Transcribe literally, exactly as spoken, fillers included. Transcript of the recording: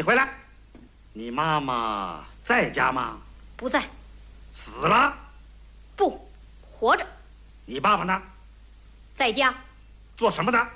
回来。你妈妈在家吗？ 不在。 死了？ 不，活着。 你爸爸呢？ 在家。 做什么的？